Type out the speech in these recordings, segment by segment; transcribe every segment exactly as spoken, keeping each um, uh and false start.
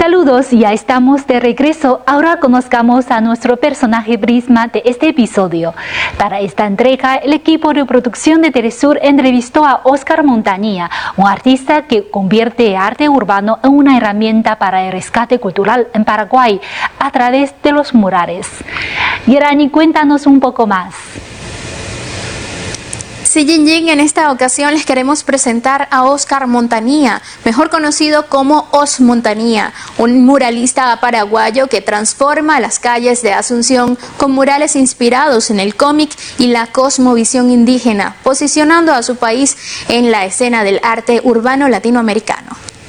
Saludos, ya estamos de regreso. Ahora conozcamos a nuestro personaje Prisma de este episodio. Para esta entrega, el equipo de producción de Telesur entrevistó a Oscar Montañía, un artista que convierte arte urbano en una herramienta para el rescate cultural en Paraguay a través de los murales. Yerani, cuéntanos un poco más. Sí, Jin Jin, en esta ocasión les queremos presentar a Oscar Montañía, mejor conocido como Os Montañía, un muralista paraguayo que transforma las calles de Asunción con murales inspirados en el cómic y la cosmovisión indígena, posicionando a su país en la escena del arte urbano latinoamericano.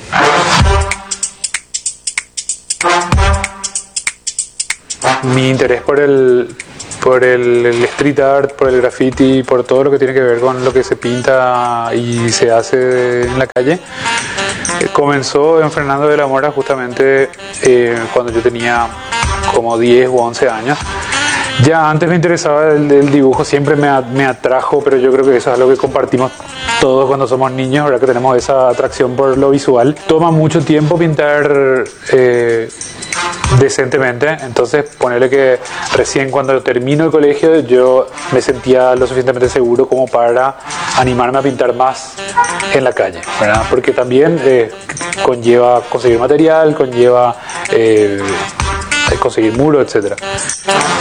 Mi interés por el, por el, el street art, por el graffiti, por todo lo que tiene que ver con lo que se pinta y se hace en la calle, eh, comenzó en Fernando de la Mora justamente eh, cuando yo tenía como diez u once años. Ya antes me interesaba el, el dibujo, siempre me, me atrajo, pero yo creo que eso es algo que compartimos todos cuando somos niños, ¿verdad? Que tenemos esa atracción por lo visual. Toma mucho tiempo pintar eh, decentemente, entonces ponerle que recién cuando termino el colegio yo me sentía lo suficientemente seguro como para animarme a pintar más en la calle, ¿verdad? Porque también eh, conlleva conseguir material, conlleva eh, conseguir muro, etcétera.